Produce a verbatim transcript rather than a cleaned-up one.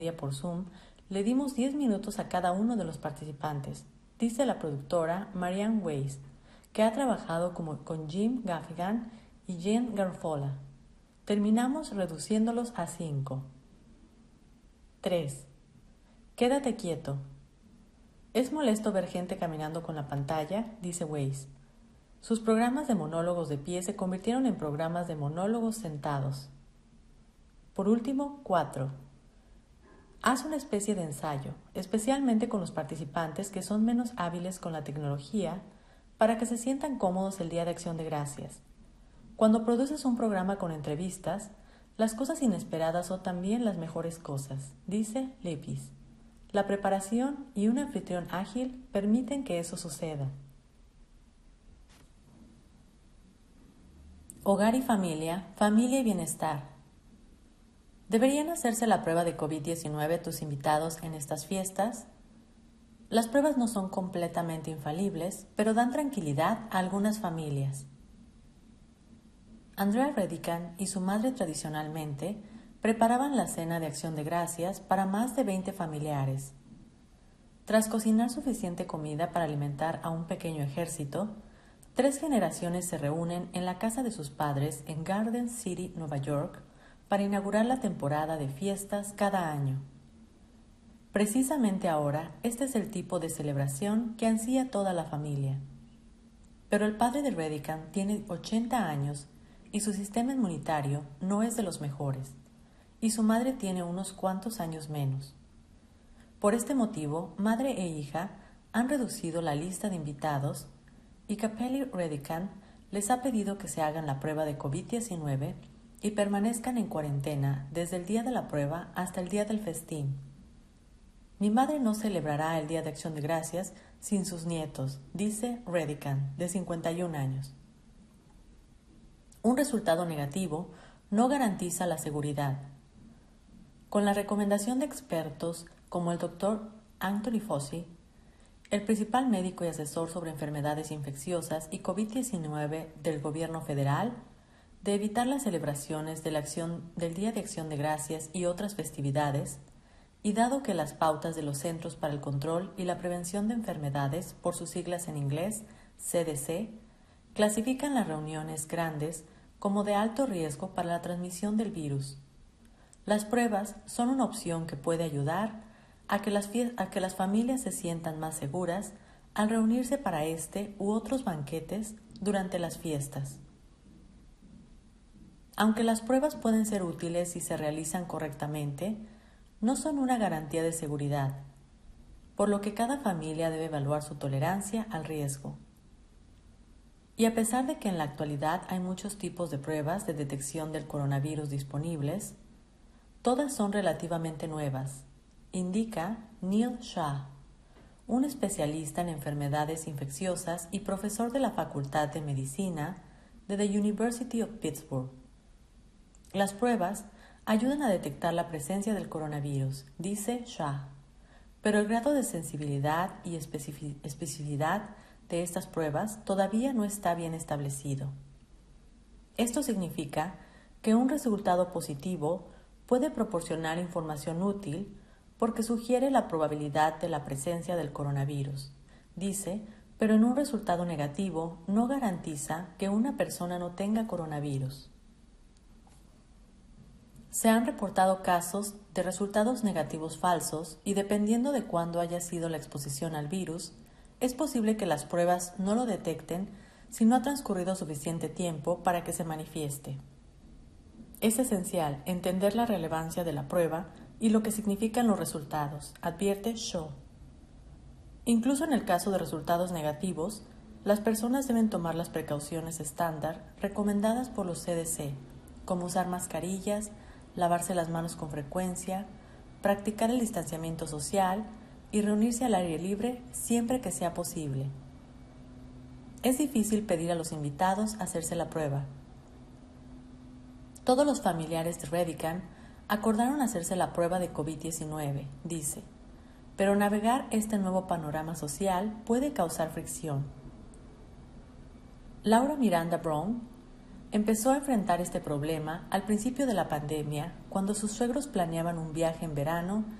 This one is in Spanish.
por Zoom, le dimos diez minutos a cada uno de los participantes, dice la productora Marianne Weiss, que ha trabajado como con Jim Gaffigan y Jen Garfola. Terminamos reduciéndolos a cinco. tres. Quédate quieto. Es molesto ver gente caminando con la pantalla, dice Weiss. Sus programas de monólogos de pie se convirtieron en programas de monólogos sentados. Por último, cuatro. Haz una especie de ensayo, especialmente con los participantes que son menos hábiles con la tecnología, para que se sientan cómodos el Día de Acción de Gracias. Cuando produces un programa con entrevistas, las cosas inesperadas son también las mejores cosas, dice Lipis. La preparación y un anfitrión ágil permiten que eso suceda. Hogar y familia, familia y bienestar. ¿Deberían hacerse la prueba de COVID diecinueve tus invitados en estas fiestas? Las pruebas no son completamente infalibles, pero dan tranquilidad a algunas familias. Andrea Redican y su madre tradicionalmente preparaban la cena de Acción de Gracias para más de veinte familiares. Tras cocinar suficiente comida para alimentar a un pequeño ejército, tres generaciones se reúnen en la casa de sus padres en Garden City, Nueva York, para inaugurar la temporada de fiestas cada año. Precisamente ahora, este es el tipo de celebración que ansía toda la familia. Pero el padre de Redican tiene ochenta años y su sistema inmunitario no es de los mejores, y su madre tiene unos cuantos años menos. Por este motivo, madre e hija han reducido la lista de invitados y Capelli Redican les ha pedido que se hagan la prueba de COVID diecinueve y permanezcan en cuarentena desde el día de la prueba hasta el día del festín. Mi madre no celebrará el Día de Acción de Gracias sin sus nietos, dice Redican, de cincuenta y un años. Un resultado negativo no garantiza la seguridad. Con la recomendación de expertos como el doctor Anthony Fauci, el principal médico y asesor sobre enfermedades infecciosas y COVID diecinueve del gobierno federal, de evitar las celebraciones de la acción, del Día de Acción de Gracias y otras festividades, y dado que las pautas de los Centros para el Control y la Prevención de Enfermedades, por sus siglas en inglés, C D C, clasifican las reuniones grandes como de alto riesgo para la transmisión del virus. Las pruebas son una opción que puede ayudar a que las, a que las familias se sientan más seguras al reunirse para este u otros banquetes durante las fiestas. Aunque las pruebas pueden ser útiles si se realizan correctamente, no son una garantía de seguridad, por lo que cada familia debe evaluar su tolerancia al riesgo. Y a pesar de que en la actualidad hay muchos tipos de pruebas de detección del coronavirus disponibles, todas son relativamente nuevas, indica Neil Shah, un especialista en enfermedades infecciosas y profesor de la Facultad de Medicina de the University of Pittsburgh. Las pruebas ayudan a detectar la presencia del coronavirus, dice Shah, pero el grado de sensibilidad y especific- especificidad de estas pruebas todavía no está bien establecido. Esto significa que un resultado positivo puede proporcionar información útil porque sugiere la probabilidad de la presencia del coronavirus, dice, pero en un resultado negativo no garantiza que una persona no tenga coronavirus. Se han reportado casos de resultados negativos falsos y dependiendo de cuándo haya sido la exposición al virus, es posible que las pruebas no lo detecten si no ha transcurrido suficiente tiempo para que se manifieste. Es esencial entender la relevancia de la prueba y lo que significan los resultados, advierte Shaw. Incluso en el caso de resultados negativos, las personas deben tomar las precauciones estándar recomendadas por los C D C, como usar mascarillas, lavarse las manos con frecuencia, practicar el distanciamiento social y reunirse al aire libre siempre que sea posible. Es difícil pedir a los invitados hacerse la prueba. Todos los familiares de Redican acordaron hacerse la prueba de COVID diecinueve, dice, pero navegar este nuevo panorama social puede causar fricción. Laura Miranda Brown, Empezó a enfrentar este problema al principio de la pandemia, cuando sus suegros planeaban un viaje en verano